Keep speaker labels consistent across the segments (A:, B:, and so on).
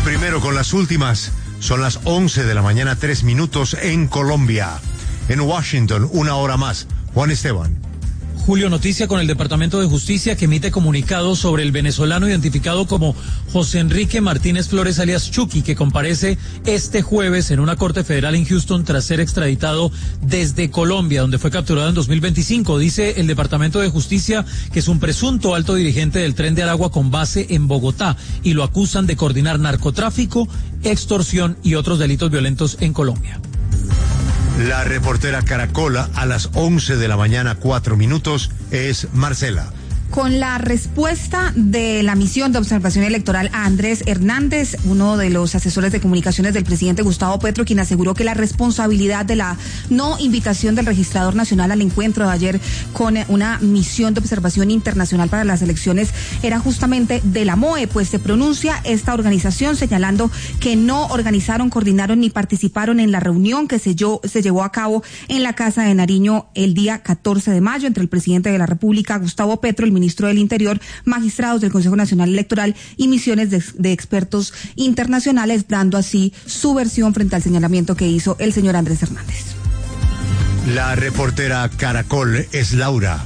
A: Primero con las últimas. Son las 11 de la mañana, 3 minutos en Colombia. En Washington, 1 hora más. Juan Esteban.
B: Julio, noticia con el Departamento de Justicia que emite comunicado sobre el venezolano identificado como José Enrique Martínez Flores alias Chucky, que comparece este jueves en una corte federal en Houston tras ser extraditado desde Colombia, donde fue capturado en 2025. Dice el Departamento de Justicia que es un presunto alto dirigente del Tren de Aragua con base en Bogotá y lo acusan de coordinar narcotráfico, extorsión y otros delitos violentos en Colombia.
A: La reportera Caracola a las 11 de la mañana, 4 minutos, es Marcela.
C: Con la respuesta de la misión de observación electoral a Andrés Hernández, uno de los asesores de comunicaciones del presidente Gustavo Petro, quien aseguró que la responsabilidad de la no invitación del registrador nacional al encuentro de ayer con una misión de observación internacional para las elecciones era justamente de la MOE, pues se pronuncia esta organización señalando que no organizaron, coordinaron ni participaron en la reunión que se llevó a cabo en la Casa de Nariño el día 14 de mayo entre el presidente de la República, Gustavo Petro, el ministro del Interior, magistrados del Consejo Nacional Electoral y misiones de expertos internacionales, dando así su versión frente al señalamiento que hizo el señor Andrés Hernández.
A: La reportera Caracol es Laura.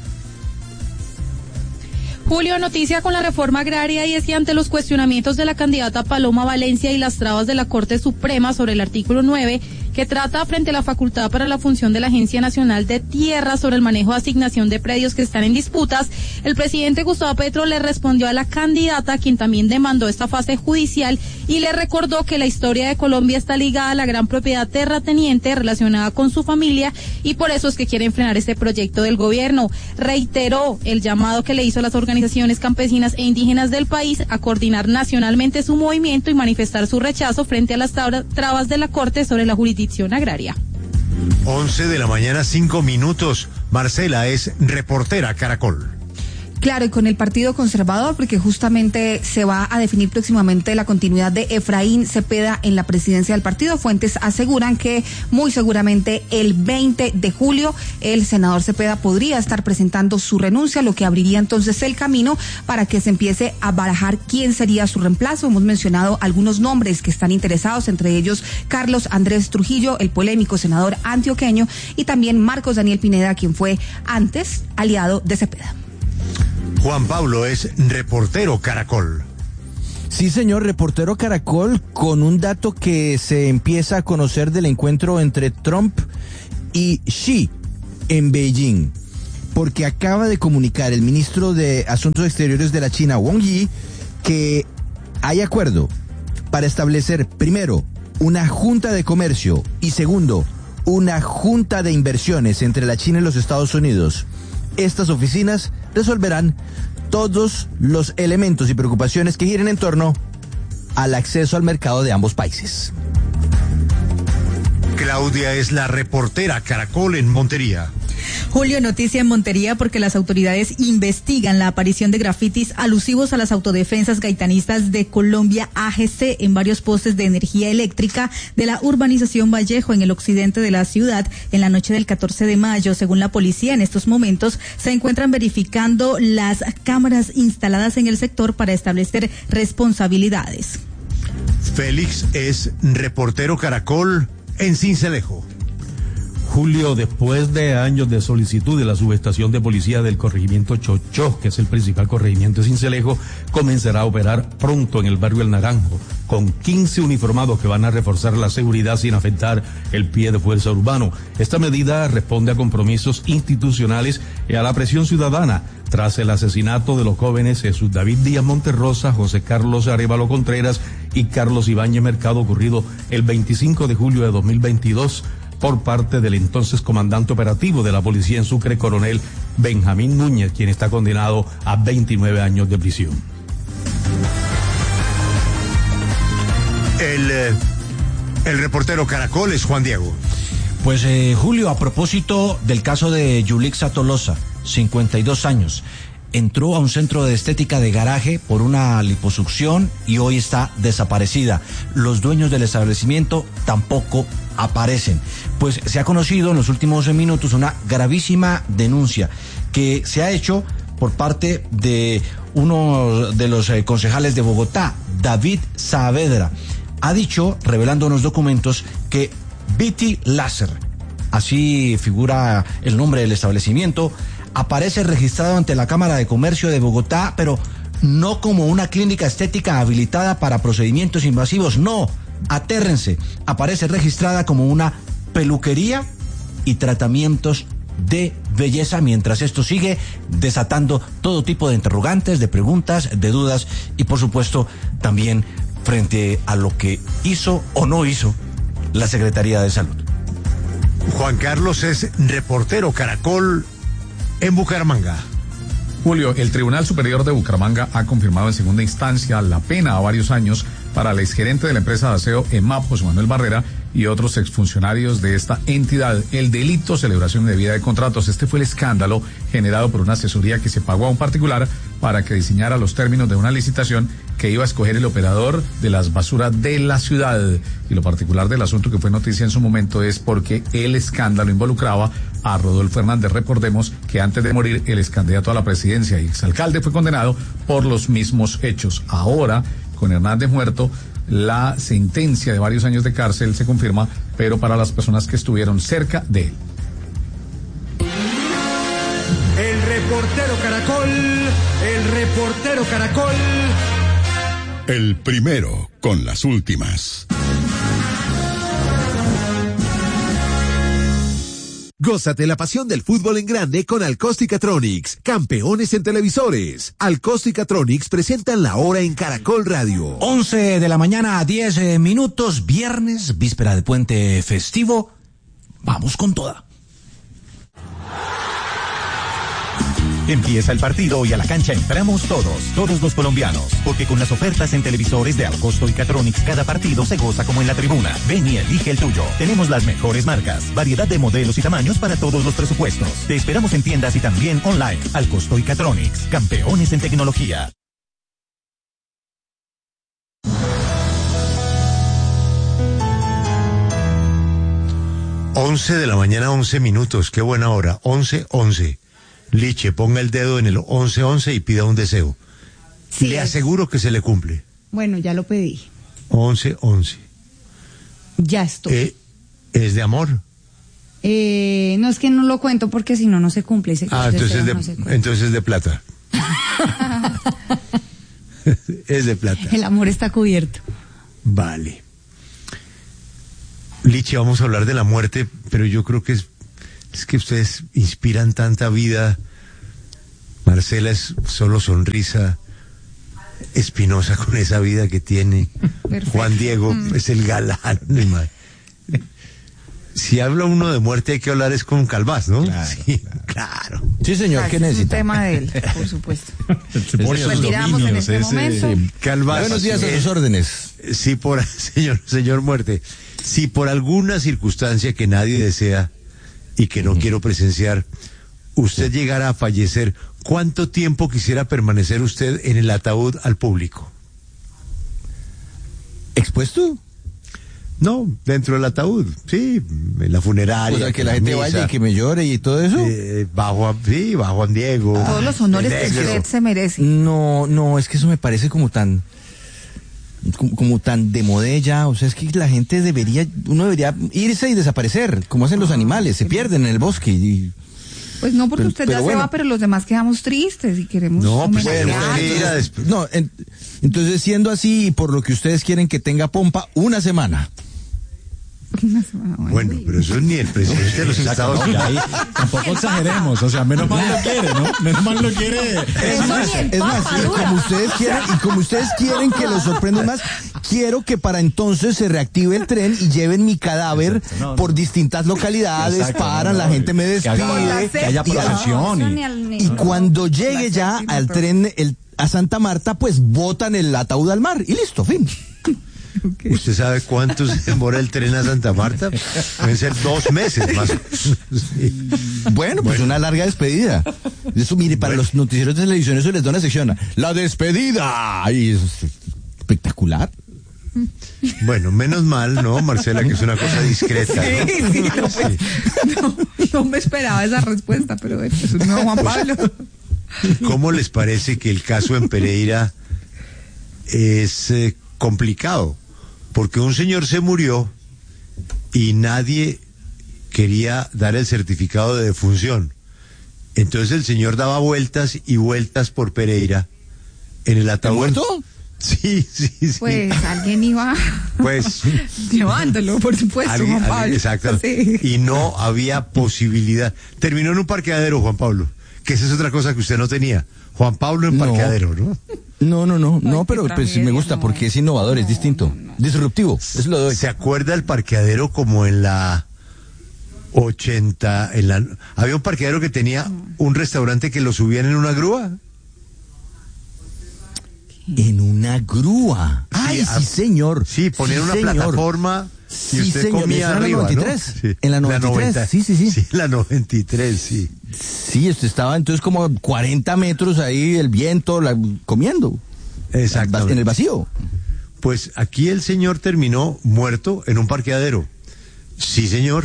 D: Julio, noticia con la reforma agraria, y es que ante los cuestionamientos de la candidata Paloma Valencia y las trabas de la Corte Suprema sobre el artículo 9, que trata frente a la facultad para la función de la Agencia Nacional de Tierra sobre el manejo de asignación de predios que están en disputas, el presidente Gustavo Petro le respondió a la candidata, quien también demandó esta fase judicial, y le recordó que la historia de Colombia está ligada a la gran propiedad terrateniente relacionada con su familia, y por eso es que quieren frenar este proyecto del gobierno. Reiteró el llamado que le hizo a las organizaciones campesinas e indígenas del país a coordinar nacionalmente su movimiento y manifestar su rechazo frente a las trabas de la Corte sobre la jurisdicción agraria.
A: 11 de la mañana, 5 minutos. Marcela es reportera Caracol.
C: Claro, y con el Partido Conservador, porque justamente se va a definir próximamente la continuidad de Efraín Cepeda en la presidencia del partido. Fuentes aseguran que muy seguramente el 20 de julio el senador Cepeda podría estar presentando su renuncia, lo que abriría entonces el camino para que se empiece a barajar quién sería su reemplazo. Hemos mencionado algunos nombres que están interesados, entre ellos Carlos Andrés Trujillo, el polémico senador antioqueño, y también Marcos Daniel Pineda, quien fue antes aliado de Cepeda.
A: Juan Pablo es reportero Caracol.
E: Sí, señor, reportero Caracol, con un dato que se empieza a conocer del encuentro entre Trump y Xi en Beijing, porque acaba de comunicar el ministro de Asuntos Exteriores de la China, Wang Yi, que hay acuerdo para establecer, primero, una junta de comercio y segundo, una junta de inversiones entre la China y los Estados Unidos. Estas oficinas resolverán todos los elementos y preocupaciones que giren en torno al acceso al mercado de ambos países.
A: Claudia es la reportera Caracol en Montería.
F: Julio, noticia en Montería porque las autoridades investigan la aparición de grafitis alusivos a las autodefensas gaitanistas de Colombia AGC en varios postes de energía eléctrica de la urbanización Vallejo en el occidente de la ciudad en la noche del 14 de mayo. Según la policía, en estos momentos se encuentran verificando las cámaras instaladas en el sector para establecer responsabilidades.
A: Félix es reportero Caracol en Sincelejo.
G: Julio, después de años de solicitud de la subestación de policía del corregimiento Chochó, que es el principal corregimiento de Sincelejo, comenzará a operar pronto en el barrio El Naranjo, con 15 uniformados que van a reforzar la seguridad sin afectar el pie de fuerza urbano. Esta medida responde a compromisos institucionales y a la presión ciudadana tras el asesinato de los jóvenes Jesús David Díaz Monterrosa, José Carlos Arévalo Contreras y Carlos Ibáñez Mercado, ocurrido el 25 de julio de 2022. Por parte del entonces comandante operativo de la policía en Sucre, coronel Benjamín Núñez, quien está condenado a 29 años de prisión.
A: El reportero Caracol es Juan Diego.
H: Pues Julio, a propósito del caso de Yulixa Tolosa, 52 años, entró a un centro de estética de Garaje por una liposucción y hoy está desaparecida. Los dueños del establecimiento tampoco aparecen. Pues se ha conocido en los últimos minutos una gravísima denuncia que se ha hecho por parte de uno de los concejales de Bogotá, David Saavedra, ha dicho, revelando unos documentos, que Viti Láser, así figura el nombre del establecimiento, aparece registrado ante la Cámara de Comercio de Bogotá, pero no como una clínica estética habilitada para procedimientos invasivos, no, atérrense, aparece registrada como una peluquería y tratamientos de belleza, mientras esto sigue desatando todo tipo de interrogantes, de preguntas, de dudas y por supuesto también frente a lo que hizo o no hizo la Secretaría de Salud.
A: Juan Carlos es reportero Caracol en Bucaramanga.
I: Julio, el Tribunal Superior de Bucaramanga ha confirmado en segunda instancia la pena a varios años para el exgerente de la empresa de aseo EMAP, José Manuel Barrera, y otros exfuncionarios de esta entidad. El delito celebración indebida de contratos. Este fue el escándalo generado por una asesoría que se pagó a un particular para que diseñara los términos de una licitación que iba a escoger el operador de las basuras de la ciudad. Y lo particular del asunto, que fue noticia en su momento, es porque el escándalo involucraba a Rodolfo Hernández. Recordemos que antes de morir el excandidato a la presidencia y exalcalde fue condenado por los mismos hechos. Ahora, con Hernández muerto, la sentencia de varios años de cárcel se confirma, pero para las personas que estuvieron cerca de él.
J: El reportero Caracol.
K: El primero con las últimas.
L: Gózate la pasión del fútbol en grande con Alcosticatronics, campeones en televisores. Alcosticatronics presentan la hora en Caracol Radio.
H: 11 de la mañana a 10 minutos, viernes, víspera de puente festivo. Vamos con toda.
M: Empieza el partido y a la cancha entramos todos los colombianos, porque con las ofertas en televisores de Alcosto y Catronics cada partido se goza como en la tribuna. Ven y elige el tuyo. Tenemos las mejores marcas, variedad de modelos y tamaños para todos los presupuestos. Te esperamos en tiendas y también online. Alcosto y Catronics, campeones en tecnología.
A: 11 de la mañana, 11 minutos. Qué buena hora. 11:11. Liche, ponga el dedo en el 11:11 y pida un deseo.
C: Sí,
A: le aseguro que se le cumple.
C: Bueno, ya lo pedí.
A: 11:11.
C: Ya estoy.
A: ¿Es de amor?
C: No, es que no lo cuento porque si no, no se cumple.
A: Entonces es de plata. Es de plata.
C: El amor está cubierto.
A: Vale. Liche, vamos a hablar de la muerte, pero yo creo que es que ustedes inspiran tanta vida. Marcela es solo sonrisa. Espinosa con esa vida que tiene. Perfecto. Juan Diego es el galán. Si habla uno de muerte hay que hablar es con Calvás, ¿no?
E: Claro,
A: sí, claro.
E: Sí, señor, ¿qué necesita?
C: Es un tema de él, por supuesto.
A: Por
C: eso retiramos en este momento.
A: Sí. Calvás.
E: Buenos días a sus órdenes.
A: Sí, señor Muerte, si por alguna circunstancia que nadie desea y que no quiero presenciar, usted llegara a fallecer, ¿cuánto tiempo quisiera permanecer usted en el ataúd al público?
E: ¿Expuesto?
A: No, dentro del ataúd, sí, en la funeraria.
E: O sea, que la gente vaya y que me llore y todo eso.
A: Bajo Juan Diego.
C: Todos los honores que usted se merece.
E: No, es que eso me parece como tan de modella. O sea, es que la gente uno debería irse y desaparecer, como hacen los animales, se pierden en el bosque.
C: Pues no, porque usted ya se va, pero los demás quedamos tristes y queremos...
A: No, pues
E: entonces siendo así, y por lo que ustedes quieren que tenga pompa, una semana.
A: Bueno, pero eso es ni el presidente de los Estados Unidos.
G: Tampoco exageremos, o sea, menos mal lo quiere, ¿no? Menos mal lo quiere.
E: Es más, como ustedes quieren que los sorprendan más, quiero que para entonces se reactive el tren y lleven mi cadáver por distintas localidades, la gente me despide,
H: que haya procesión.
E: Y cuando llegue ya al tren a Santa Marta, pues botan el ataúd al mar y listo, fin.
A: Okay. ¿Usted sabe cuánto se demora el tren a Santa Marta? Pueden ser 2 meses más.
E: Sí. Bueno, pues una larga despedida. Eso, mire, para los noticieros de televisión eso les da una sección. ¡La despedida! Y es espectacular.
A: Bueno, menos mal, ¿no, Marcela? Que es una cosa discreta.
C: No me esperaba esa respuesta, pero es un nuevo Juan Pablo.
A: ¿Cómo les parece que el caso en Pereira es complicado? Porque un señor se murió y nadie quería dar el certificado de defunción. Entonces el señor daba vueltas y vueltas por Pereira en el ataúd.
E: ¿Muerto?
A: Sí.
C: Pues alguien iba
A: pues
C: llevándolo, por supuesto, Juan Pablo.
A: Exacto. Sí. Y no había posibilidad. Terminó en un parqueadero, Juan Pablo, que esa es otra cosa que usted no tenía. Juan Pablo en parqueadero, ¿no?
E: No, pero pues me gusta porque es innovador, es distinto, disruptivo, es lo de hoy.
A: ¿Se acuerda el parqueadero como en la 80, había un parqueadero que tenía un restaurante que lo subían en una grúa?
E: En una grúa. Ay, sí, señor.
A: Sí, ponían una plataforma y usted
E: señor.
A: comía arriba,
E: en la 93.
A: ¿no? Sí.
E: En la 93. Sí.
A: Sí, la 93, sí.
E: Sí, usted estaba entonces como 40 metros ahí, el viento, comiendo.
A: Exacto.
E: En el vacío.
A: Pues aquí el señor terminó muerto en un parqueadero. Sí, señor.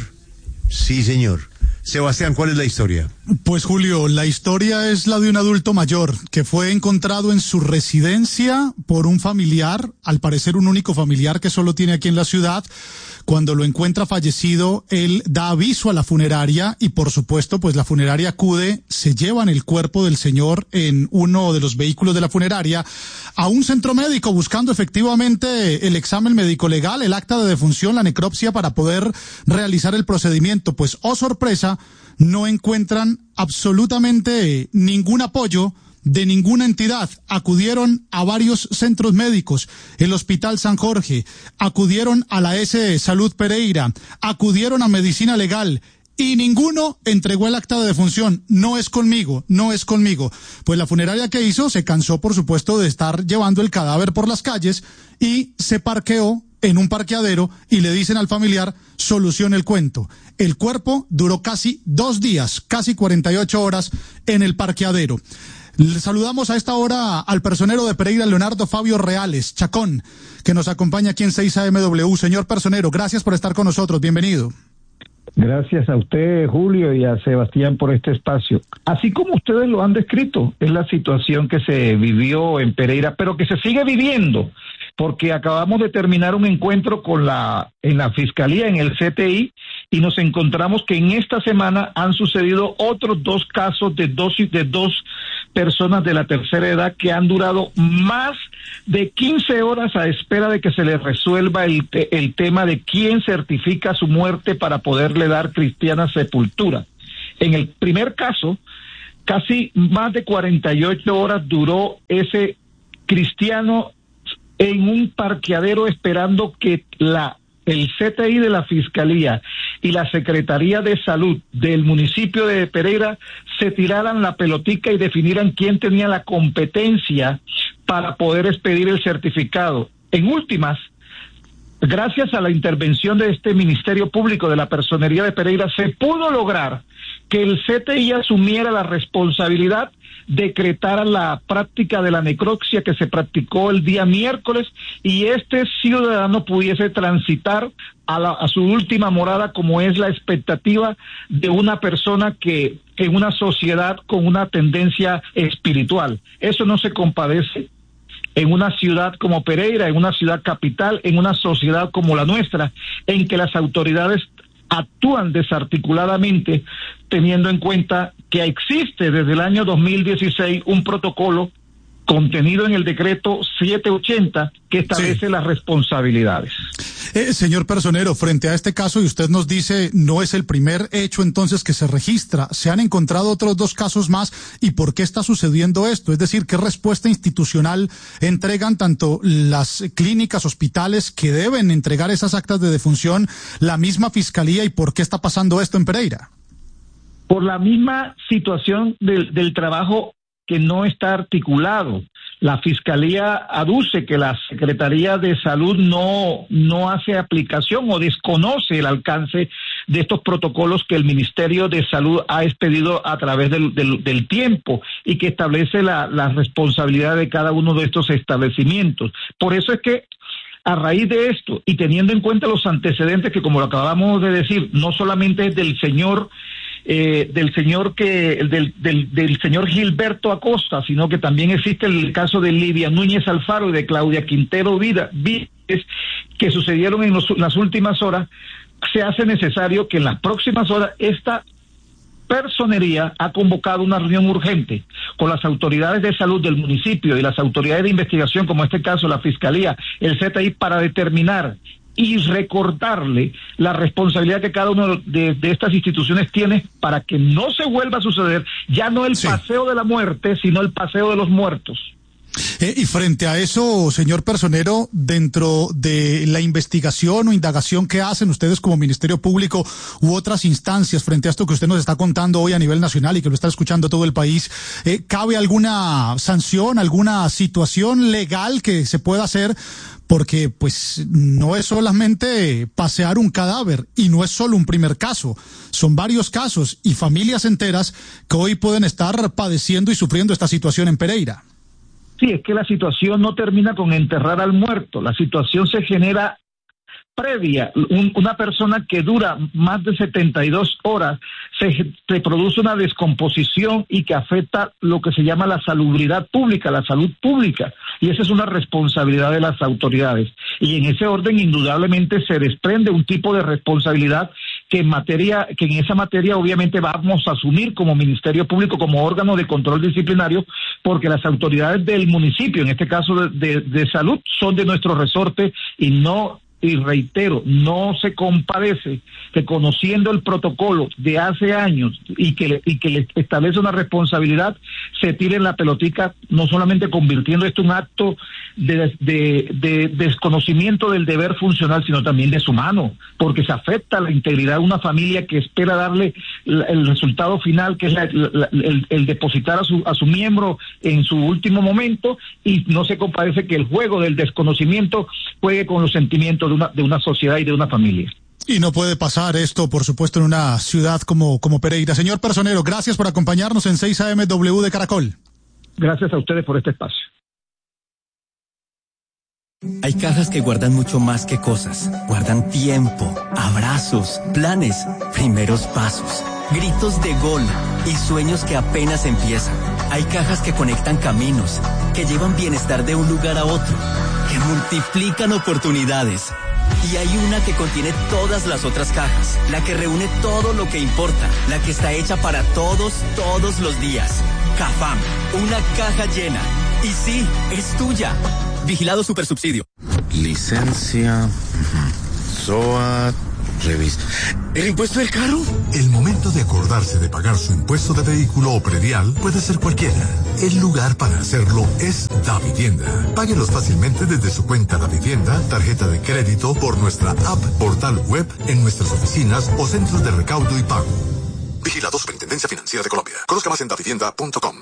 A: Sebastián, ¿cuál es la historia?
N: Pues Julio, la historia es la de un adulto mayor que fue encontrado en su residencia por un familiar, al parecer un único familiar que solo tiene aquí en la ciudad. Cuando lo encuentra fallecido, él da aviso a la funeraria y por supuesto, pues la funeraria acude, se llevan el cuerpo del señor en uno de los vehículos de la funeraria a un centro médico buscando efectivamente el examen médico legal, el acta de defunción, la necropsia para poder realizar el procedimiento. Pues, oh sorpresa, no encuentran absolutamente ningún apoyo de ninguna entidad. Acudieron a varios centros médicos, el Hospital San Jorge, acudieron a la S Salud Pereira, acudieron a Medicina Legal y ninguno entregó el acta de defunción. No es conmigo. Pues la funeraria que hizo se cansó, por supuesto, de estar llevando el cadáver por las calles y se parqueó en un parqueadero y le dicen al familiar, solucione el cuento. El cuerpo duró casi 2 días, casi 48 horas en el parqueadero. Le saludamos a esta hora al personero de Pereira, Leonardo Fabio Reales, Chacón, que nos acompaña aquí en 6 AMW. Señor personero, gracias por estar con nosotros. Bienvenido.
O: Gracias a usted, Julio, y a Sebastián por este espacio. Así como ustedes lo han descrito, es la situación que se vivió en Pereira, pero que se sigue viviendo, porque acabamos de terminar un encuentro en la Fiscalía, en el CTI, y nos encontramos que en esta semana han sucedido otros 2 casos de dos personas de la tercera edad que han durado más de 15 horas a espera de que se les resuelva el tema de quién certifica su muerte para poderle dar cristiana sepultura. En el primer caso, casi más de 48 horas duró ese cristiano en un parqueadero esperando que el CTI de la Fiscalía y la Secretaría de Salud del municipio de Pereira se tiraran la pelotica y definieran quién tenía la competencia para poder expedir el certificado. En últimas, gracias a la intervención de este Ministerio Público de la Personería de Pereira, se pudo lograr que el CTI asumiera la responsabilidad, decretara la práctica de la necropsia que se practicó el día miércoles y este ciudadano pudiese transitar a su última morada, como es la expectativa de una persona que en una sociedad con una tendencia espiritual. Eso no se compadece en una ciudad como Pereira, en una ciudad capital, en una sociedad como la nuestra, en que las autoridades actúan desarticuladamente, teniendo en cuenta que existe desde el año 2016 un protocolo contenido en el decreto 780 que establece las responsabilidades.
N: Señor personero, frente a este caso, y usted nos dice, no es el primer hecho entonces que se registra, ¿se han encontrado otros 2 casos más? ¿Y por qué está sucediendo esto? Es decir, ¿qué respuesta institucional entregan tanto las clínicas, hospitales que deben entregar esas actas de defunción, la misma fiscalía, y por qué está pasando esto en Pereira?
O: Por la misma situación del trabajo que no está articulado. La Fiscalía aduce que la Secretaría de Salud no hace aplicación o desconoce el alcance de estos protocolos que el Ministerio de Salud ha expedido a través del tiempo y que establece la responsabilidad de cada uno de estos establecimientos. Por eso es que a raíz de esto y teniendo en cuenta los antecedentes que, como lo acabamos de decir, no solamente es del señor del señor del señor Gilberto Acosta, sino que también existe el caso de Lidia Núñez Alfaro y de Claudia Quintero Vídez, que sucedieron en las últimas horas. Se hace necesario que en las próximas horas esta personería ha convocado una reunión urgente con las autoridades de salud del municipio y las autoridades de investigación, como en este caso la Fiscalía, el CTI, para determinar y recordarle la responsabilidad que cada una de estas instituciones tiene para que no se vuelva a suceder, ya no el paseo de la muerte, sino el paseo de los muertos.
N: Y frente a eso, señor Personero, dentro de la investigación o indagación que hacen ustedes como Ministerio Público u otras instancias frente a esto que usted nos está contando hoy a nivel nacional y que lo está escuchando todo el país, ¿cabe alguna sanción, alguna situación legal que se pueda hacer? Porque pues no es solamente pasear un cadáver y no es solo un primer caso, son varios casos y familias enteras que hoy pueden estar padeciendo y sufriendo esta situación en Pereira.
O: Sí, es que la situación no termina con enterrar al muerto, la situación se genera previa. Una persona que dura más de 72 horas se produce una descomposición y que afecta lo que se llama la salubridad pública, la salud pública, y esa es una responsabilidad de las autoridades. Y en ese orden indudablemente se desprende un tipo de responsabilidad que en esa materia obviamente vamos a asumir como Ministerio Público, como órgano de control disciplinario, porque las autoridades del municipio, en este caso de salud, son de nuestro resorte y reitero, no se compadece que conociendo el protocolo de hace años y que le establece una responsabilidad, se tire la pelotica, no solamente convirtiendo esto en un acto de desconocimiento del deber funcional, sino también deshumano, porque se afecta la integridad de una familia que espera darle el resultado final, que es el depositar a su miembro en su último momento, y no se compadece que el juego del desconocimiento juegue con los sentimientos de una sociedad y de una familia.
N: Y no puede pasar esto, por supuesto, en una ciudad como Pereira. Señor Personero, gracias por acompañarnos en 6 AM W de Caracol.
O: Gracias a ustedes por este espacio.
P: Hay cajas que guardan mucho más que cosas. Guardan tiempo, abrazos, planes, primeros pasos, gritos de gol y sueños que apenas empiezan. Hay cajas que conectan caminos, que llevan bienestar de un lugar a otro, que multiplican oportunidades. Y hay una que contiene todas las otras cajas, la que reúne todo lo que importa, la que está hecha para todos los días. Cafam, una caja llena. Y sí, es tuya. Vigilado Supersubsidio.
Q: Licencia, SOAT, revista. ¿El impuesto del carro?
R: El momento de acordarse de pagar su impuesto de vehículo o predial puede ser cualquiera. El lugar para hacerlo es Davivienda. Páguelos fácilmente desde su cuenta Davivienda, tarjeta de crédito, por nuestra app, portal web, en nuestras oficinas o centros de recaudo y pago. Vigilado Superintendencia Financiera de Colombia. Conozca más en davivienda.com.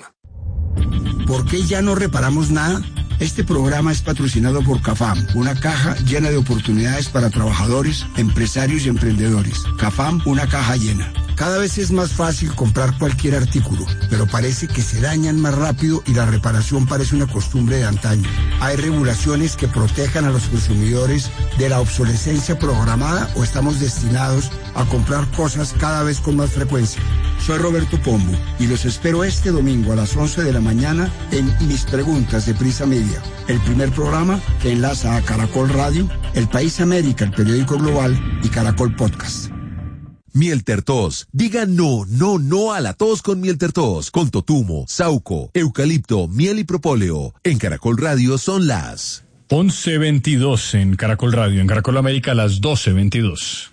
S: ¿Por qué ya no reparamos nada? Este programa es patrocinado por CAFAM, una caja llena de oportunidades para trabajadores, empresarios y emprendedores. CAFAM, una caja llena. Cada vez es más fácil comprar cualquier artículo, pero parece que se dañan más rápido y la reparación parece una costumbre de antaño. ¿Hay regulaciones que protejan a los consumidores de la obsolescencia programada o estamos destinados a comprar cosas cada vez con más frecuencia? Soy Roberto Pombo y los espero este domingo a las 11 de la mañana en Mis Preguntas de Prisa Media, el primer programa que enlaza a Caracol Radio, El País América, el periódico global, y Caracol Podcast.
L: Miel Tertos. Diga no a la tos con Miel Tertos, con totumo, sauco, eucalipto, miel y propóleo. En Caracol Radio son las
T: 11:22 en Caracol Radio, en Caracol América las 12:22.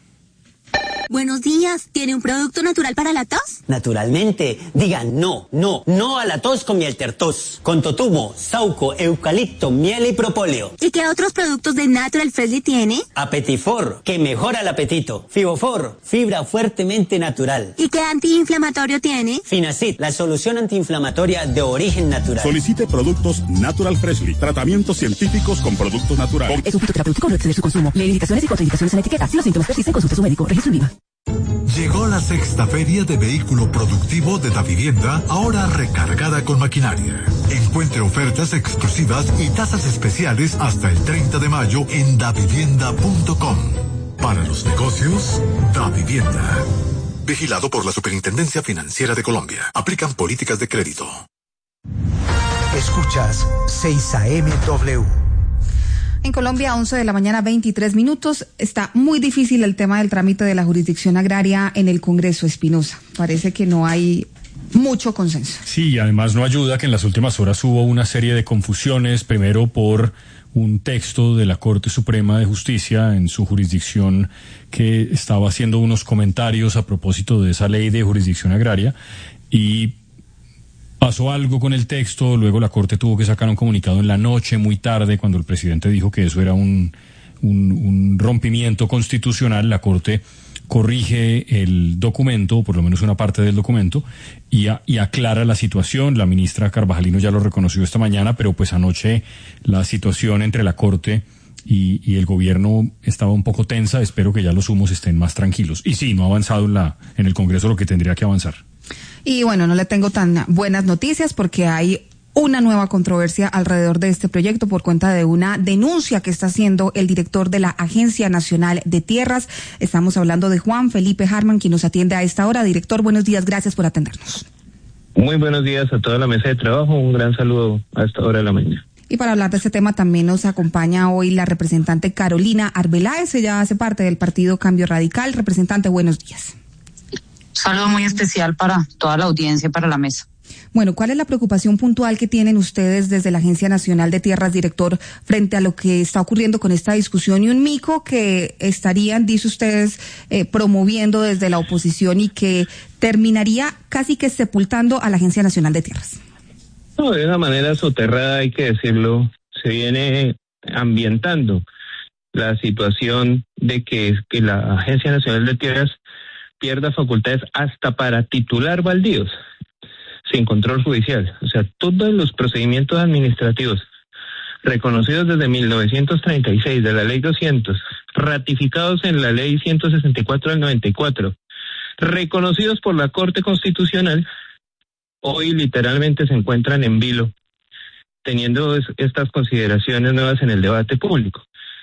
U: Buenos días, ¿tiene un producto natural para la tos?
V: Naturalmente, diga no a la tos con Miel Tertos, con totumo, sauco, eucalipto, miel y propóleo.
U: ¿Y qué otros productos de Natural Freshly tiene?
V: Apetifor, que mejora el apetito. Fibofor, fibra fuertemente natural.
U: ¿Y qué antiinflamatorio tiene?
V: Finacid, la solución antiinflamatoria de origen natural.
K: Solicite productos Natural Freshly, tratamientos científicos con productos naturales.
W: Es un fitoterapéutico, no exceder su consumo. Lee indicaciones y contraindicaciones en etiqueta. Si los síntomas persisten, consulte a su médico. Registro INVIMA.
R: Llegó la sexta feria de vehículo productivo de Davivienda, ahora recargada con maquinaria. Encuentre ofertas exclusivas y tasas especiales hasta el 30 de mayo en davivienda.com. Para los negocios, Davivienda. Vigilado por la Superintendencia Financiera de Colombia. Aplican políticas de crédito.
B: Escuchas 6 AM/W.
C: En Colombia, 11 de la mañana, 23 minutos. Está muy difícil el tema del trámite de la jurisdicción agraria en el Congreso, Espinosa. Parece que no hay mucho consenso.
T: Sí, y además no ayuda que en las últimas horas hubo una serie de confusiones, primero por un texto de la Corte Suprema de Justicia en su jurisdicción que estaba haciendo unos comentarios a propósito de esa ley de jurisdicción agraria, y pasó algo con el texto. Luego la Corte tuvo que sacar un comunicado en la noche, muy tarde, cuando el presidente dijo que eso era un rompimiento constitucional. La Corte corrige el documento, o por lo menos una parte del documento, y aclara la situación. La ministra Carvajalino ya lo reconoció esta mañana, pero pues anoche la situación entre la Corte y el gobierno estaba un poco tensa. Espero que ya los humos estén más tranquilos. Y sí, no ha avanzado en el Congreso lo que tendría que avanzar.
C: Y bueno, no le tengo tan buenas noticias porque hay una nueva controversia alrededor de este proyecto por cuenta de una denuncia que está haciendo el director de la Agencia Nacional de Tierras. Estamos hablando de Juan Felipe Harman, quien nos atiende a esta hora. Director, buenos días, gracias por atendernos.
D: Muy buenos días a toda la mesa de trabajo, un gran saludo a esta hora de la mañana.
C: Y para hablar de este tema también nos acompaña hoy la representante Carolina Arbeláez. Ella hace parte del partido Cambio Radical. Representante, buenos días.
F: Saludo muy especial para toda la audiencia y para la mesa.
C: Bueno, ¿cuál es la preocupación puntual que tienen ustedes desde la Agencia Nacional de Tierras, director, frente a lo que está ocurriendo con esta discusión y un mico que estarían, dice ustedes, promoviendo desde la oposición y que terminaría casi que sepultando a la Agencia Nacional de Tierras?
D: No, de una manera soterrada, hay que decirlo, se viene ambientando la situación de que la Agencia Nacional de Tierras pierda facultades hasta para titular baldíos sin control judicial. O sea, todos los procedimientos administrativos reconocidos desde 1936 de la Ley 200, ratificados en la Ley 164 del 94, reconocidos por la Corte Constitucional, hoy literalmente se encuentran en vilo, teniendo estas consideraciones nuevas en el debate público.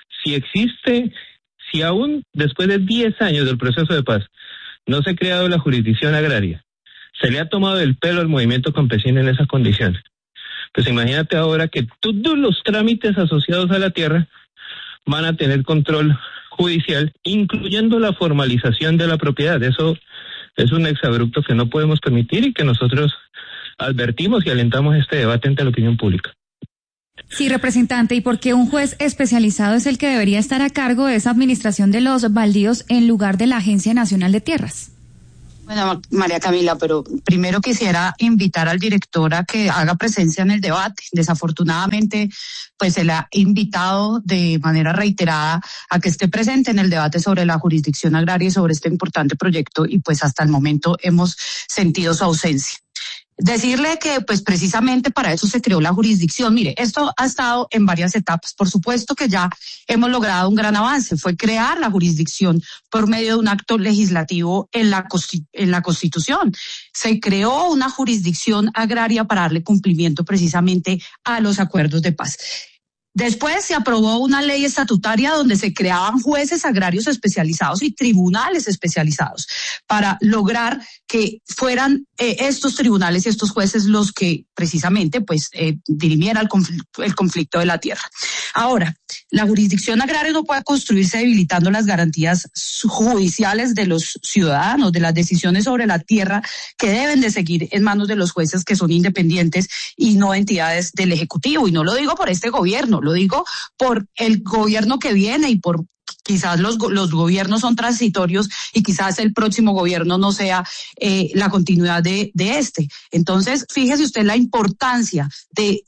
D: Si aún después de 10 años del proceso de paz no se ha creado la jurisdicción agraria, se le ha tomado el pelo al movimiento campesino en esas condiciones, pues imagínate ahora que todos los trámites asociados a la tierra van a tener control judicial, incluyendo la formalización de la propiedad. Eso es un exabrupto que no podemos permitir y que nosotros advertimos y alentamos este debate ante la opinión pública.
X: Sí, representante, ¿y por qué un juez especializado es el que debería estar a cargo de esa administración de los baldíos en lugar de la Agencia Nacional de Tierras?
F: Bueno, María Camila, pero primero quisiera invitar al director a que haga presencia en el debate. Desafortunadamente, pues se le ha invitado de manera reiterada a que esté presente en el debate sobre la jurisdicción agraria y sobre este importante proyecto, y pues hasta el momento hemos sentido su ausencia. Decirle que pues precisamente para eso se creó la jurisdicción. Mire, esto ha estado en varias etapas. Por supuesto que ya hemos logrado un gran avance. Fue crear la jurisdicción por medio de un acto legislativo en la Constitución. Se creó una jurisdicción agraria para darle cumplimiento precisamente a los acuerdos de paz. Después se aprobó una ley estatutaria donde se creaban jueces agrarios especializados y tribunales especializados para lograr que fueran estos tribunales y estos jueces los que precisamente pues dirimieran el conflicto de la tierra. Ahora, la jurisdicción agraria no puede construirse debilitando las garantías judiciales de los ciudadanos, de las decisiones sobre la tierra que deben de seguir en manos de los jueces, que son independientes y no entidades del Ejecutivo. Y no lo digo por este gobierno, lo digo por el gobierno que viene y por quizás los gobiernos son transitorios y quizás el próximo gobierno no sea la continuidad de este. Entonces, fíjese usted la importancia de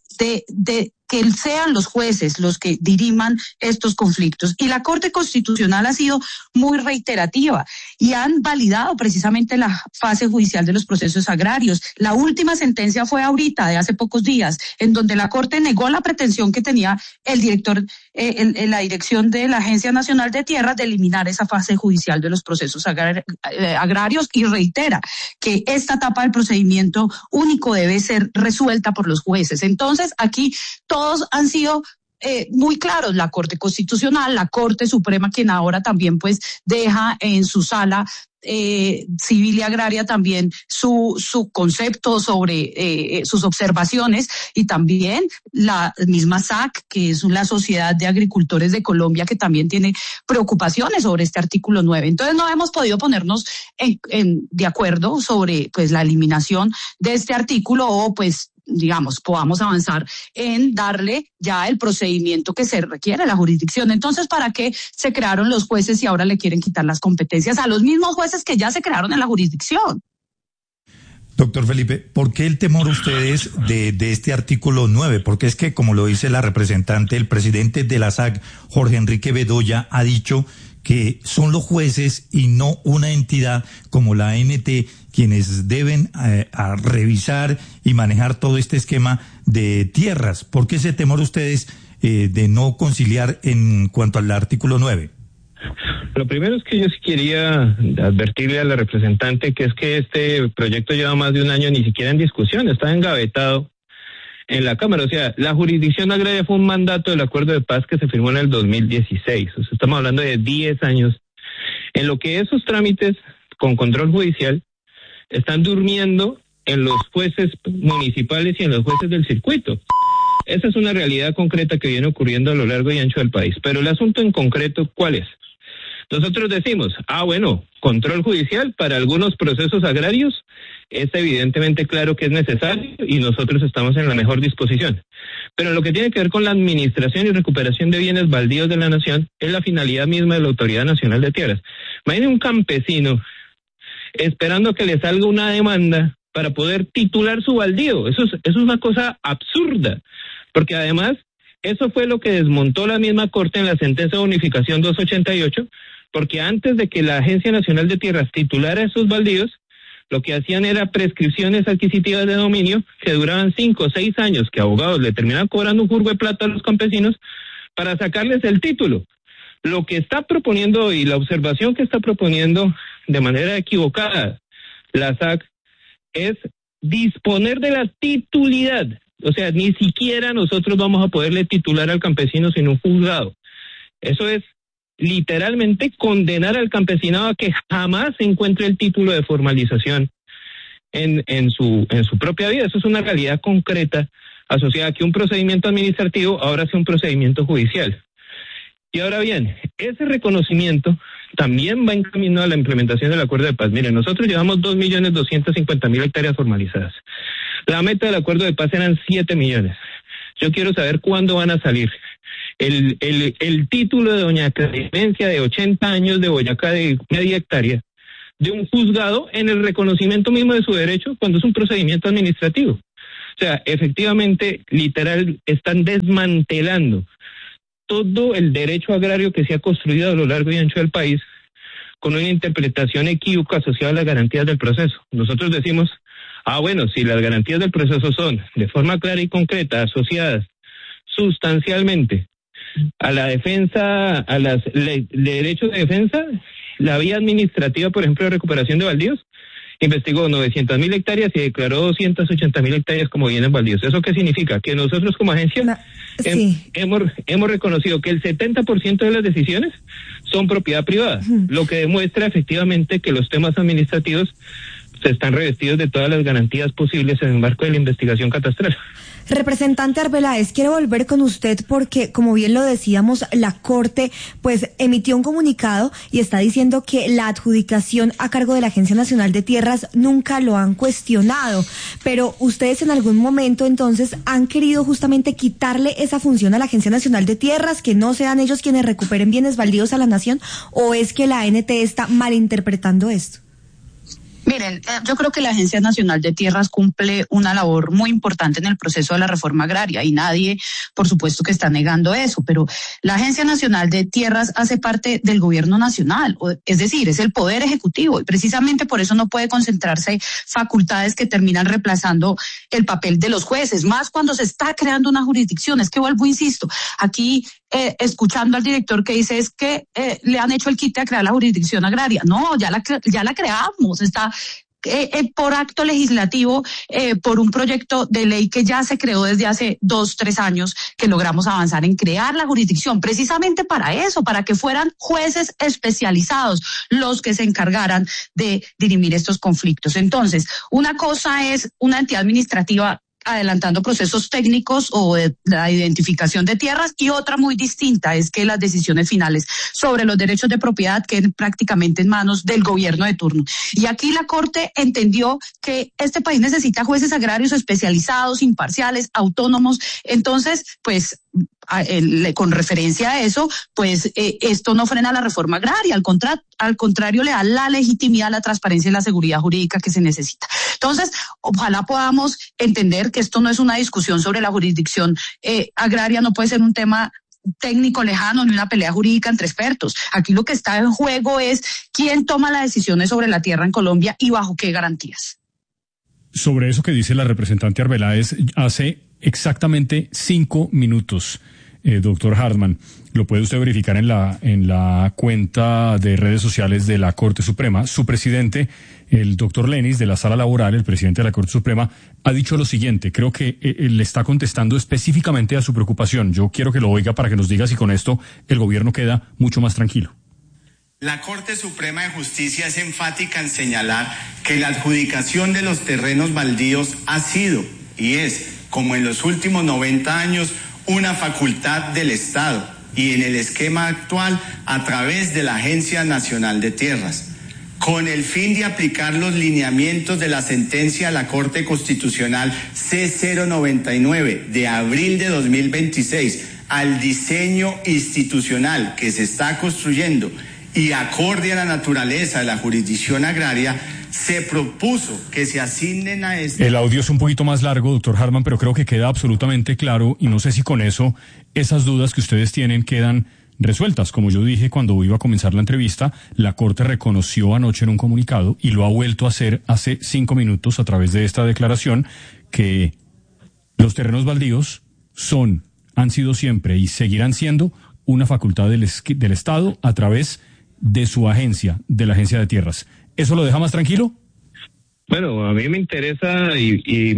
F: que sean los jueces los que diriman estos conflictos. Y la Corte Constitucional ha sido muy reiterativa y han validado precisamente la fase judicial de los procesos agrarios. La última sentencia fue ahorita, de hace pocos días, en donde la Corte negó la pretensión que tenía el director en la dirección de la Agencia Nacional de Tierras de eliminar esa fase judicial de los procesos agrarios, y reitera que esta etapa del procedimiento único debe ser resuelta por los jueces. Entonces, aquí todos han sido muy claros, la Corte Constitucional, la Corte Suprema, quien ahora también pues deja en su sala Civil y Agraria también su concepto sobre sus observaciones, y también la misma SAC, que es la Sociedad de Agricultores de Colombia, que también tiene preocupaciones sobre este artículo 9. Entonces no hemos podido ponernos de acuerdo sobre pues la eliminación de este artículo, o pues digamos, podamos avanzar en darle ya el procedimiento que se requiere a la jurisdicción. Entonces, ¿para qué se crearon los jueces y ahora le quieren quitar las competencias a los mismos jueces que ya se crearon en la jurisdicción?
G: Doctor Felipe, ¿por qué el temor ustedes de este artículo 9? Porque es que, como lo dice la representante, el presidente de la SAC, Jorge Enrique Bedoya, ha dicho que son los jueces y no una entidad como la ANT quienes deben a revisar y manejar todo este esquema de tierras. ¿Por qué ese temor ustedes de no conciliar en cuanto al artículo 9?
D: Lo primero es que yo sí quería advertirle a la representante que es que este proyecto lleva más de un año ni siquiera en discusión, está engavetado en la Cámara. O sea, la jurisdicción agraria fue un mandato del acuerdo de paz que se firmó en el 2016. O sea, estamos hablando de 10 años en lo que esos trámites con control judicial están durmiendo en los jueces municipales y en los jueces del circuito. Esa es una realidad concreta que viene ocurriendo a lo largo y ancho del país. Pero el asunto en concreto, ¿cuál es? Nosotros decimos, bueno, control judicial para algunos procesos agrarios es evidentemente claro que es necesario y nosotros estamos en la mejor disposición. Pero lo que tiene que ver con la administración y recuperación de bienes baldíos de la nación es la finalidad misma de la Autoridad Nacional de Tierras. Imaginen un campesino esperando que le salga una demanda para poder titular su baldío. Eso es una cosa absurda, porque además eso fue lo que desmontó la misma Corte en la sentencia de unificación 288, porque antes de que la Agencia Nacional de Tierras titulara esos baldíos, lo que hacían era prescripciones adquisitivas de dominio que duraban 5 o 6 años, que abogados le terminaban cobrando un jurgo de plata a los campesinos para sacarles el título. Lo que está proponiendo hoy, la observación que está proponiendo de manera equivocada la SAC, es disponer de la titularidad. O sea, ni siquiera nosotros vamos a poderle titular al campesino sin un juzgado. Eso es literalmente condenar al campesinado a que jamás encuentre el título de formalización en su propia vida. Eso es una realidad concreta asociada a que un procedimiento administrativo ahora sea un procedimiento judicial. Y ahora bien, ese reconocimiento también va en camino a la implementación del acuerdo de paz. Miren, nosotros llevamos 2.250.000 hectáreas formalizadas. La meta del acuerdo de paz eran 7 millones. Yo quiero saber cuándo van a salir el título de doña Clemencia de 80 años de Boyacá de media hectárea de un juzgado en el reconocimiento mismo de su derecho cuando es un procedimiento administrativo. O sea, efectivamente, literal, están desmantelando todo el derecho agrario que se ha construido a lo largo y ancho del país con una interpretación equívoca asociada a las garantías del proceso. Nosotros decimos, bueno, si las garantías del proceso son de forma clara y concreta asociadas sustancialmente a la defensa, a los derechos de defensa, la vía administrativa, por ejemplo, de recuperación de baldíos, investigó 900.000 hectáreas y declaró 280.000 hectáreas como bienes baldíos. ¿Eso qué significa? Que nosotros como agencia hemos reconocido que el 70% de las decisiones son propiedad privada, lo que demuestra efectivamente que los temas administrativos se están revestidos de todas las garantías posibles en el marco de la investigación catastral.
C: Representante Arbeláez, quiero volver con usted porque, como bien lo decíamos, la Corte pues emitió un comunicado y está diciendo que la adjudicación a cargo de la Agencia Nacional de Tierras nunca lo han cuestionado, pero ustedes en algún momento entonces han querido justamente quitarle esa función a la Agencia Nacional de Tierras, que no sean ellos quienes recuperen bienes baldíos a la nación, ¿o es que la ANT está malinterpretando esto?
F: Miren, yo creo que la Agencia Nacional de Tierras cumple una labor muy importante en el proceso de la reforma agraria y nadie, por supuesto, que está negando eso, pero la Agencia Nacional de Tierras hace parte del gobierno nacional, es decir, es el poder ejecutivo y precisamente por eso no puede concentrarse facultades que terminan reemplazando el papel de los jueces, más cuando se está creando una jurisdicción. Es que vuelvo, insisto, aquí escuchando al director que dice es que le han hecho el quite a crear la jurisdicción agraria. No, ya la creamos, está por acto legislativo, por un proyecto de ley que ya se creó desde hace 2-3 años, que logramos avanzar en crear la jurisdicción, precisamente para eso, para que fueran jueces especializados los que se encargaran de dirimir estos conflictos. Entonces, una cosa es una entidad administrativa adelantando procesos técnicos o de la identificación de tierras, y otra muy distinta es que las decisiones finales sobre los derechos de propiedad queden prácticamente en manos del gobierno de turno. Y aquí la Corte entendió que este país necesita jueces agrarios especializados, imparciales, autónomos. Entonces, pues, con referencia a eso, pues esto no frena la reforma agraria, al contrario le da la legitimidad, la transparencia y la seguridad jurídica que se necesita. Entonces, ojalá podamos entender que esto no es una discusión sobre la jurisdicción agraria, no puede ser un tema técnico lejano ni una pelea jurídica entre expertos. Aquí lo que está en juego es quién toma las decisiones sobre la tierra en Colombia y bajo qué garantías.
T: Sobre eso que dice la representante Arbeláez, hace exactamente 5 minutos, doctor Hartman, lo puede usted verificar en la cuenta de redes sociales de la Corte Suprema. Su presidente, el doctor Lenis, de la Sala Laboral, el presidente de la Corte Suprema, ha dicho lo siguiente. Creo que le está contestando específicamente a su preocupación. Yo quiero que lo oiga para que nos diga si con esto el gobierno queda mucho más tranquilo.
H: La Corte Suprema de Justicia es enfática en señalar que la adjudicación de los terrenos baldíos ha sido y es, como en los últimos 90 años, una facultad del Estado y en el esquema actual a través de la Agencia Nacional de Tierras, con el fin de aplicar los lineamientos de la sentencia de la Corte Constitucional C099 de abril de 2026 al diseño institucional que se está construyendo y acorde a la naturaleza de la jurisdicción agraria. Se propuso que se asignen a este...
T: El audio es un poquito más largo, doctor Hartman, pero creo que queda absolutamente claro, y no sé si con eso esas dudas que ustedes tienen quedan resueltas. Como yo dije cuando iba a comenzar la entrevista, la Corte reconoció anoche en un comunicado, y lo ha vuelto a hacer hace 5 minutos a través de esta declaración, que los terrenos baldíos han sido siempre y seguirán siendo una facultad del Estado a través de su agencia, de la Agencia de Tierras. ¿Eso lo deja más tranquilo?
D: Bueno, a mí me interesa y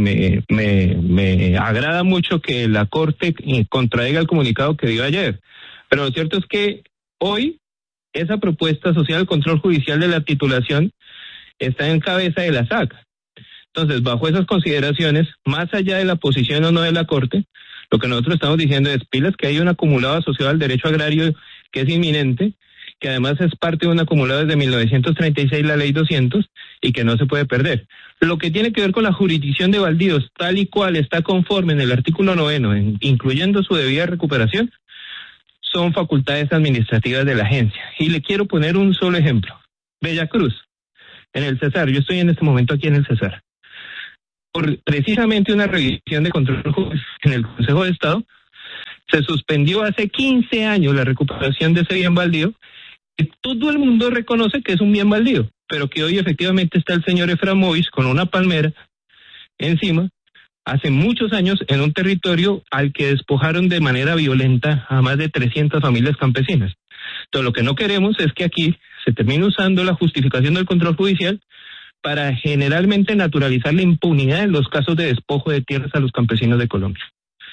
D: me agrada mucho que la Corte contradiga el comunicado que dio ayer. Pero lo cierto es que hoy esa propuesta social de control judicial de la titulación está en cabeza de la SAC. Entonces, bajo esas consideraciones, más allá de la posición o no de la Corte, lo que nosotros estamos diciendo es pilas que hay un acumulado asociado al derecho agrario que es inminente, que además es parte de un acumulado desde 1936, la ley 200, y que no se puede perder. Lo que tiene que ver con la jurisdicción de baldíos, tal y cual está conforme en el artículo 9, incluyendo su debida recuperación, son facultades administrativas de la agencia. Y le quiero poner un solo ejemplo. Bellacruz, en el Cesar, yo estoy en este momento aquí en el Cesar. Por precisamente una revisión de control en el Consejo de Estado, se suspendió hace 15 años la recuperación de ese bien baldío, que todo el mundo reconoce que es un bien baldío, pero que hoy efectivamente está el señor Eframovic con una palmera encima, hace muchos años en un territorio al que despojaron de manera violenta a más de 300 familias campesinas. Entonces lo que no queremos es que aquí se termine usando la justificación del control judicial para generalmente naturalizar la impunidad en los casos de despojo de tierras a los campesinos de Colombia.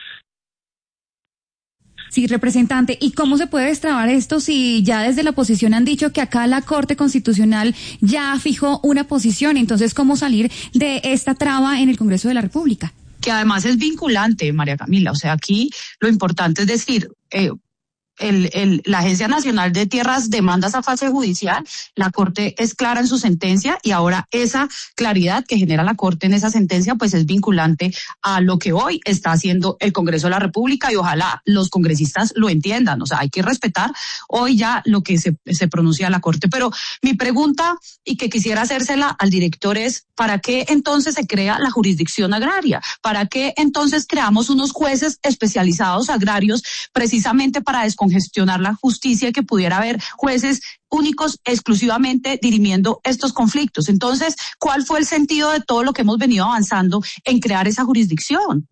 X: Sí, representante, ¿y cómo se puede destrabar esto si ya desde la oposición han dicho que acá la Corte Constitucional ya fijó una posición? Entonces, ¿cómo salir de esta traba en el Congreso de la República?
F: Que además es vinculante, María Camila. O sea, aquí lo importante es decir, la Agencia Nacional de Tierras demanda esa fase judicial, la Corte es clara en su sentencia y ahora esa claridad que genera la Corte en esa sentencia pues es vinculante a lo que hoy está haciendo el Congreso de la República y ojalá los congresistas lo entiendan. O sea, hay que respetar hoy ya lo que se pronuncia la Corte. Pero mi pregunta, y que quisiera hacérsela al director, es ¿para qué entonces se crea la jurisdicción agraria? ¿Para qué entonces creamos unos jueces especializados agrarios precisamente para descongestionar la justicia y que pudiera haber jueces únicos exclusivamente dirimiendo estos conflictos? Entonces, ¿cuál fue el sentido de todo lo que hemos venido avanzando en crear esa jurisdicción?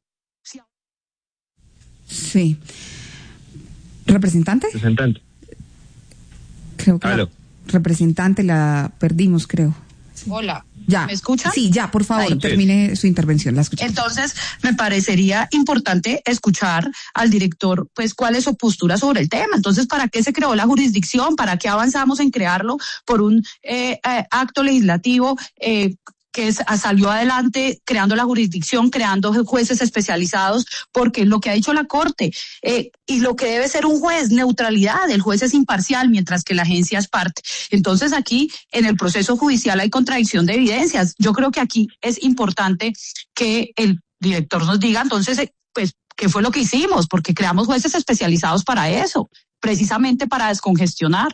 C: Sí. ¿Representante?
D: Representante.
C: Creo que representante la perdimos, creo.
F: Hola.
C: Ya.
F: ¿Me escuchan?
C: Sí, ya, por favor, termine su intervención, la escuchamos.
F: Entonces, me parecería importante escuchar al director, pues, cuál es su postura sobre el tema. Entonces, ¿para qué se creó la jurisdicción? ¿Para qué avanzamos en crearlo por un acto legislativo que salió adelante creando la jurisdicción, creando jueces especializados? Porque lo que ha dicho la Corte y lo que debe ser un juez, neutralidad, el juez es imparcial mientras que la agencia es parte. Entonces aquí en el proceso judicial hay contradicción de evidencias. Yo creo que aquí es importante que el director nos diga entonces, pues, qué fue lo que hicimos, porque creamos jueces especializados para eso, precisamente para descongestionar.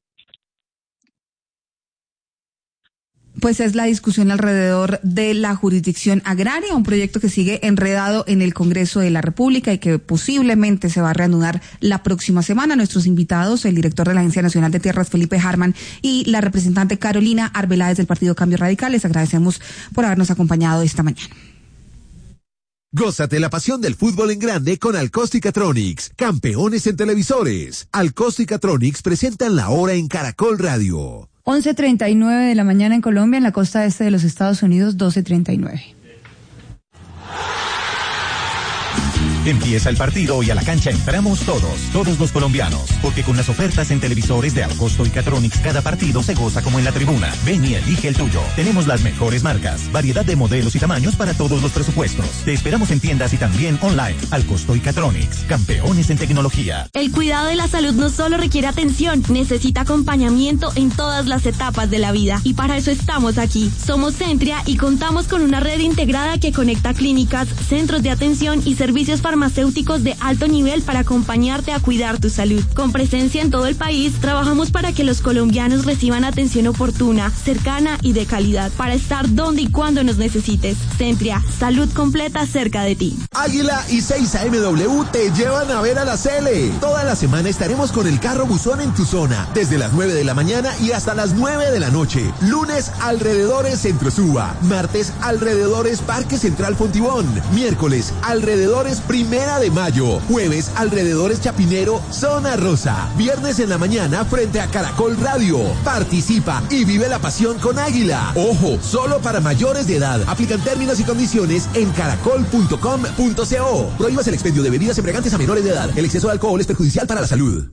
C: Pues es la discusión alrededor de la jurisdicción agraria, un proyecto que sigue enredado en el Congreso de la República y que posiblemente se va a reanudar la próxima semana. Nuestros invitados, el director de la Agencia Nacional de Tierras, Felipe Harman, y la representante Carolina Arbeláez del Partido Cambio Radical. Les agradecemos por habernos acompañado esta mañana.
L: Gózate la pasión del fútbol en grande con Alcosticatronics, campeones en televisores. Alcosticatronics presentan la hora en Caracol Radio.
X: 11:39 de la mañana en Colombia, en la costa este de los Estados Unidos, 12:39.
E: Empieza el partido y a la cancha entramos todos los colombianos, porque con las ofertas en televisores de Alcosto y Catronics cada partido se goza como en la tribuna. Ven y elige el tuyo. Tenemos las mejores marcas, variedad de modelos y tamaños para todos los presupuestos. Te esperamos en tiendas y también online. Alcosto y Catronics, campeones en tecnología.
U: El cuidado de la salud no solo requiere atención, necesita acompañamiento en todas las etapas de la vida. Y para eso estamos aquí. Somos Centria y contamos con una red integrada que conecta clínicas, centros de atención y servicios farmacéuticos de alto nivel para acompañarte a cuidar tu salud. Con presencia en todo el país, trabajamos para que los colombianos reciban atención oportuna, cercana y de calidad, para estar donde y cuando nos necesites. Centria, salud completa cerca de ti.
L: Águila y 6AMW te llevan a ver a la Cele. Toda la semana estaremos con el carro buzón en tu zona, desde las 9 de la mañana y hasta las 9 de la noche. Lunes, alrededores Centro Suba. Martes, alrededores Parque Central Fontibón. Miércoles, alrededores Primera de Mayo. Jueves, alrededores Chapinero, Zona Rosa. Viernes en la mañana frente a Caracol Radio. Participa y vive la pasión con Águila. Ojo, solo para mayores de edad. Aplican términos y condiciones en caracol.com.co. Prohíbas el expendio de bebidas embriagantes a menores de edad. El exceso de alcohol es perjudicial para la salud.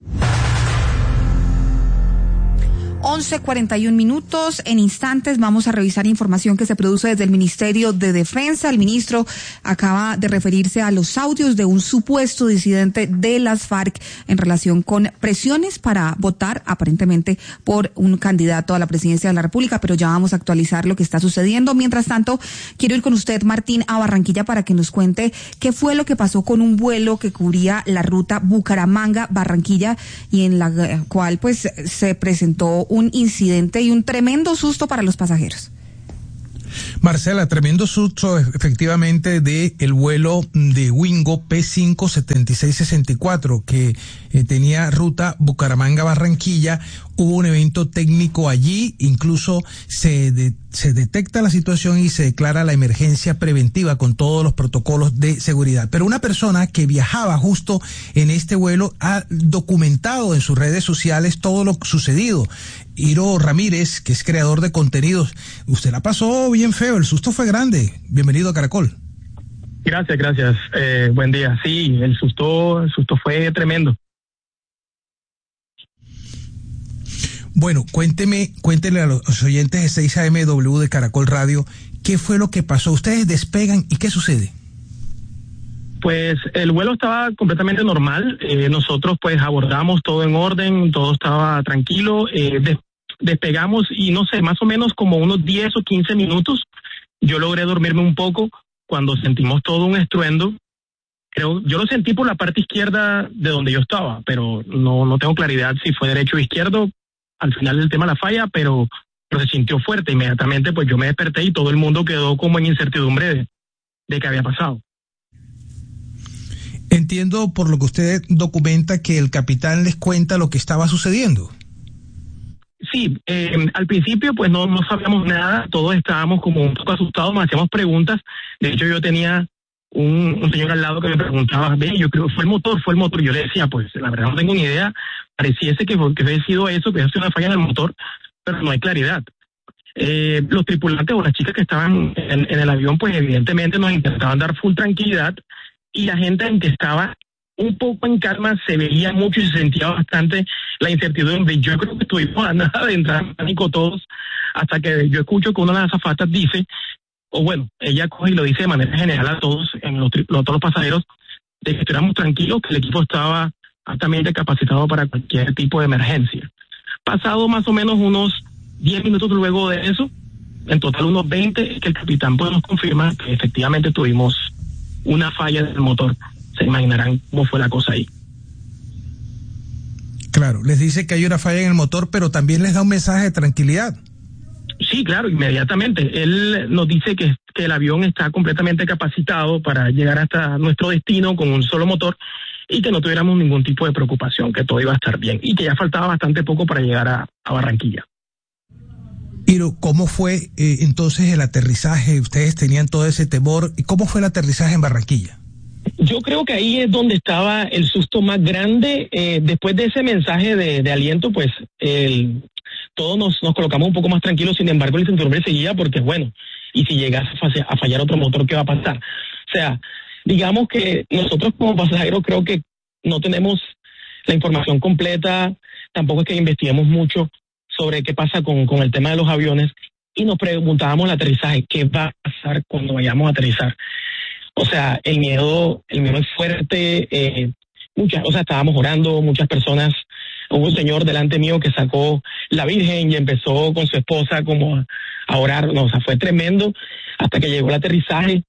C: 11:41. En instantes vamos a revisar información que se produce desde el Ministerio de Defensa. El ministro acaba de referirse a los audios de un supuesto disidente de las FARC en relación con presiones para votar aparentemente por un candidato a la presidencia de la República, pero ya vamos a actualizar lo que está sucediendo. Mientras tanto, quiero ir con usted, Martín, a Barranquilla para que nos cuente qué fue lo que pasó con un vuelo que cubría la ruta Bucaramanga-Barranquilla y en la cual pues se presentó un incidente y un tremendo susto para los pasajeros.
I: Marcela, tremendo susto efectivamente de el vuelo de Wingo P57664 que tenía ruta Bucaramanga-Barranquilla. Hubo un evento técnico allí, incluso se detecta la situación y se declara la emergencia preventiva con todos los protocolos de seguridad. Pero una persona que viajaba justo en este vuelo ha documentado en sus redes sociales todo lo sucedido. Iro Ramírez, que es creador de contenidos, usted la pasó bien feo, el susto fue grande. Bienvenido a Caracol.
J: Gracias. Buen día. Sí, el susto fue tremendo.
I: Bueno, cuéntele a los oyentes de 6AMW de Caracol Radio, ¿qué fue lo que pasó? Ustedes despegan y ¿qué sucede?
J: Pues el vuelo estaba completamente normal, nosotros pues abordamos todo en orden, todo estaba tranquilo, despegamos y no sé, más o menos como unos 10 o 15 minutos, yo logré dormirme un poco cuando sentimos todo un estruendo. Yo lo sentí por la parte izquierda de donde yo estaba, pero no tengo claridad si fue derecho o izquierdo. Al final del tema la falla, pero se sintió fuerte. Inmediatamente pues yo me desperté y todo el mundo quedó como en incertidumbre de qué había pasado.
I: Entiendo por lo que usted documenta que el capitán les cuenta lo que estaba sucediendo.
J: Sí, al principio pues no sabíamos nada, todos estábamos como un poco asustados, nos hacíamos preguntas. De hecho yo tenía un señor al lado que me preguntaba, yo creo fue el motor. Yo le decía, pues la verdad no tengo ni idea, pareciese que había sido eso, que ha sido una falla en el motor, pero no hay claridad. Los tripulantes o las chicas que estaban en el avión, pues evidentemente nos intentaban dar full tranquilidad, y la gente en que estaba un poco en calma se veía mucho y se sentía bastante la incertidumbre. Yo creo que estuvimos a nada de entrar en pánico todos, hasta que yo escucho que una de las azafatas dice, o bueno, ella coge y lo dice de manera general a todos, todos los pasajeros, de que estuviéramos tranquilos, que el equipo estaba altamente capacitado para cualquier tipo de emergencia. Pasado más o menos unos 10 minutos luego de eso, en total unos 20, es que el capitán pues nos confirma que efectivamente tuvimos una falla del motor. Se imaginarán cómo fue la cosa ahí.
I: Claro, les dice que hay una falla en el motor, pero también les da un mensaje de tranquilidad.
J: Sí, claro, inmediatamente. Él nos dice que el avión está completamente capacitado para llegar hasta nuestro destino con un solo motor, y que no tuviéramos ningún tipo de preocupación, que todo iba a estar bien, y que ya faltaba bastante poco para llegar a Barranquilla.
I: Pero ¿cómo fue entonces el aterrizaje? Ustedes tenían todo ese temor. ¿Y cómo fue el aterrizaje en Barranquilla?
J: Yo creo que ahí es donde estaba el susto más grande. Después de ese mensaje de aliento, pues todos nos colocamos un poco más tranquilos. Sin embargo, la incertidumbre seguía, porque bueno, y si llegase a fallar otro motor, ¿qué va a pasar? O sea, digamos que nosotros como pasajeros creo que no tenemos la información completa, tampoco es que investiguemos mucho sobre qué pasa con el tema de los aviones, y nos preguntábamos el aterrizaje, ¿qué va a pasar cuando vayamos a aterrizar? O sea, el miedo es fuerte, estábamos orando, muchas personas, hubo un señor delante mío que sacó la Virgen y empezó con su esposa como a orar, fue tremendo, hasta que llegó el aterrizaje,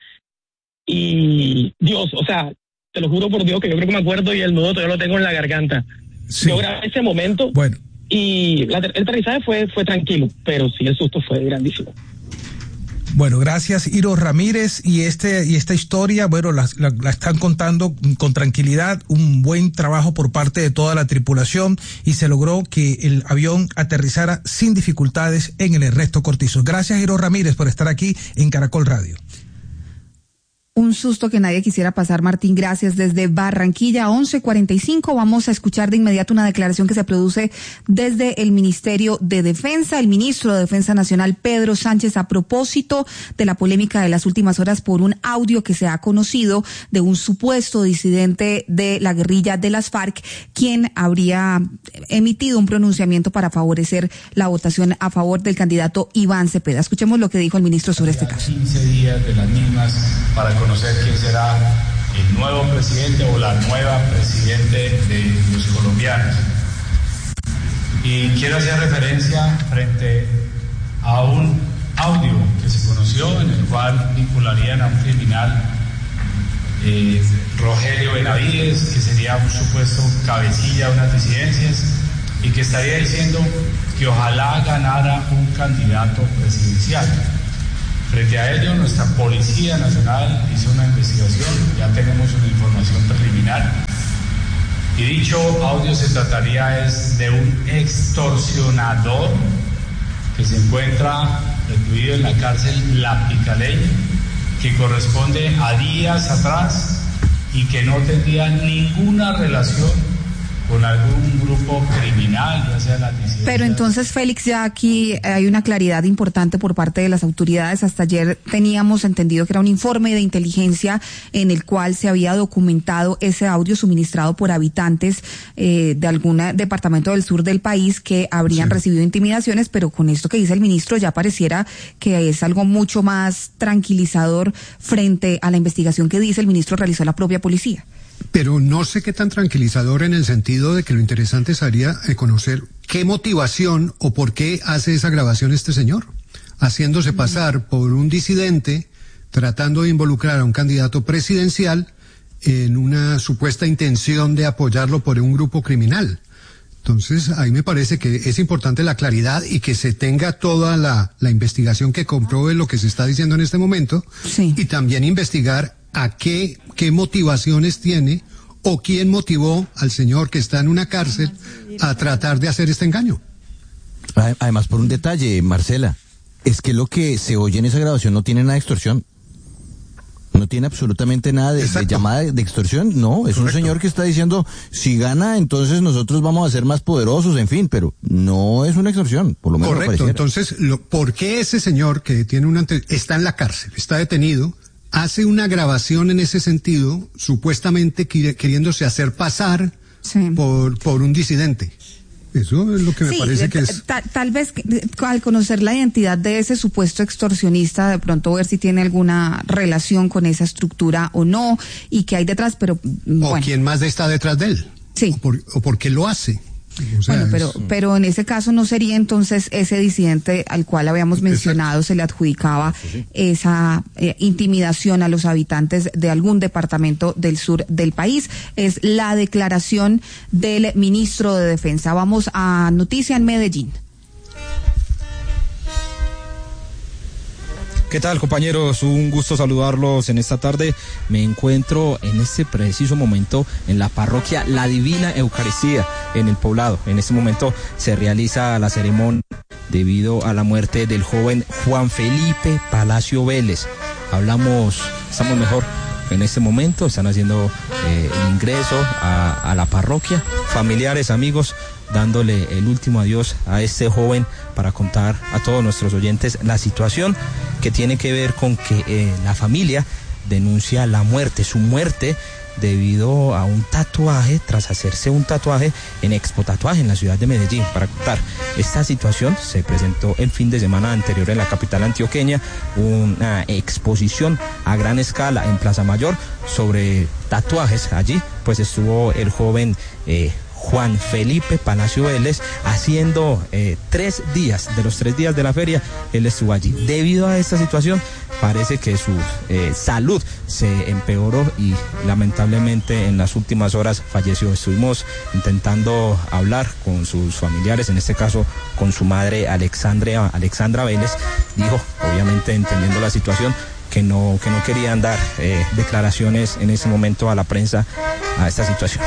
J: y Dios, te lo juro por Dios que yo creo que me acuerdo y el nudo todavía lo tengo en la garganta. Sí. Yo grabé ese momento, bueno, y el aterrizaje fue tranquilo, pero sí el susto fue grandísimo.
I: Bueno, gracias, Iro Ramírez, y esta historia, bueno, la están contando con tranquilidad, un buen trabajo por parte de toda la tripulación, y se logró que el avión aterrizara sin dificultades en el Ernesto Cortizo. Gracias, Iro Ramírez, por estar aquí en Caracol Radio.
C: Un susto que nadie quisiera pasar, Martín. Gracias. Desde Barranquilla, 11:45. Vamos a escuchar de inmediato una declaración que se produce desde el Ministerio de Defensa. El ministro de Defensa Nacional, Pedro Sánchez, a propósito de la polémica de las últimas horas por un audio que se ha conocido de un supuesto disidente de la guerrilla de las FARC, quien habría emitido un pronunciamiento para favorecer la votación a favor del candidato Iván Cepeda. Escuchemos lo que dijo el ministro sobre este caso.
A: 15 días de las mismas para conocer quién será el nuevo presidente o la nueva presidente de los colombianos. Y quiero hacer referencia frente a un audio que se conoció en el cual vincularían a un criminal, Rogelio Benavides, que sería un supuesto cabecilla de unas disidencias, y que estaría diciendo que ojalá ganara un candidato presidencial. Frente a ello, nuestra Policía Nacional hizo una investigación, ya tenemos una información preliminar, y dicho audio se trataría de un extorsionador que se encuentra recluido en la cárcel La Picaleña, que corresponde a días atrás y que no tendría ninguna relación con algún grupo criminal, ya sea la disidencia.
C: Pero entonces, Félix, ya aquí hay una claridad importante por parte de las autoridades. Hasta ayer teníamos entendido que era un informe de inteligencia en el cual se había documentado ese audio suministrado por habitantes de algún departamento del sur del país que habrían recibido intimidaciones, pero con esto que dice el ministro ya pareciera que es algo mucho más tranquilizador frente a la investigación que dice el ministro realizó la propia policía.
M: Pero no sé qué tan tranquilizador, en el sentido de que lo interesante sería conocer qué motivación o por qué hace esa grabación este señor, haciéndose pasar por un disidente, tratando de involucrar a un candidato presidencial en una supuesta intención de apoyarlo por un grupo criminal. Entonces, ahí me parece que es importante la claridad y que se tenga toda la investigación que compruebe lo que se está diciendo en este momento, y también investigar a qué motivaciones tiene o quién motivó al señor que está en una cárcel a tratar de hacer este engaño.
N: Además, por un detalle, Marcela, es que lo que se oye en esa grabación no tiene nada de extorsión. No tiene absolutamente nada de llamada de extorsión, no, es un señor que está diciendo, si gana, entonces nosotros vamos a ser más poderosos, en fin, pero no es una extorsión, por lo menos.
M: Correcto, entonces, ¿por qué ese señor que tiene está en la cárcel, está detenido, hace una grabación en ese sentido, supuestamente queriéndose hacer pasar por un disidente? Eso es lo que me parece que es.
C: Tal vez al conocer la identidad de ese supuesto extorsionista, de pronto ver si tiene alguna relación con esa estructura o no, y qué hay detrás, pero
M: o quién más está detrás de él.
C: Sí.
M: O por qué lo hace. O sea,
C: pero en ese caso no sería entonces ese disidente al cual habíamos mencionado, se le adjudicaba esa intimidación a los habitantes de algún departamento del sur del país. Es la declaración del ministro de Defensa. Vamos a noticia en Medellín.
O: ¿Qué tal, compañeros? Un gusto saludarlos en esta tarde. Me encuentro en este preciso momento en la parroquia La Divina Eucaristía, en el Poblado. En este momento se realiza la ceremonia debido a la muerte del joven Juan Felipe Palacio Vélez. Estamos mejor en este momento, están haciendo el ingreso a la parroquia, familiares, amigos, dándole el último adiós a este joven para contar a todos nuestros oyentes la situación que tiene que ver con que la familia denuncia su muerte debido a un tatuaje, tras hacerse un tatuaje en Expo Tatuaje en la ciudad de Medellín. Para contar, esta situación se presentó el fin de semana anterior en la capital antioqueña, una exposición a gran escala en Plaza Mayor sobre tatuajes. Allí pues estuvo el joven Juan Felipe Palacio Vélez haciendo 3 días, de los 3 días de la feria, él estuvo allí. Debido a esta situación, parece que su salud se empeoró y lamentablemente en las últimas horas falleció. Estuvimos intentando hablar con sus familiares, en este caso con su madre Alexandra Vélez. Dijo, obviamente entendiendo la situación, que no querían dar declaraciones en ese momento a la prensa a esta situación.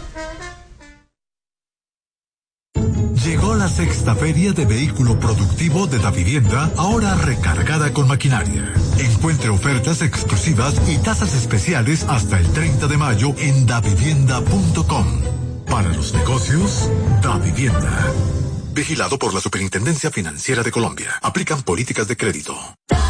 R: Llegó la 6ª Feria de Vehículo Productivo de Davivienda, ahora recargada con maquinaria. Encuentre ofertas exclusivas y tasas especiales hasta el 30 de mayo en davivienda.com. Para los negocios, Davivienda. Vigilado por la Superintendencia Financiera de Colombia. Aplican políticas de crédito.